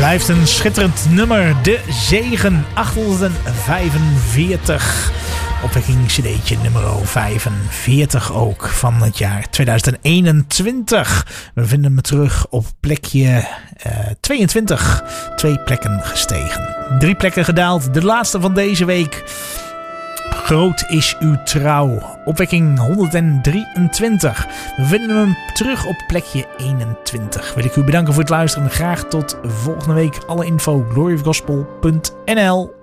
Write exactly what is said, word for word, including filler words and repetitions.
Blijft een schitterend nummer. De Zegen, achthonderdvijfenveertig. Opwekking cd'tje nummer vijfenveertig ook van het jaar tweeduizend eenentwintig. We vinden hem terug op plekje uh, tweeëntwintig. Twee plekken gestegen. Drie plekken gedaald. De laatste van deze week. Groot is uw trouw. Opwekking honderddrieëntwintig. We vinden hem terug op plekje eenentwintig. Wil ik u bedanken voor het luisteren. Graag tot volgende week. Alle info glory of gospel punt n l.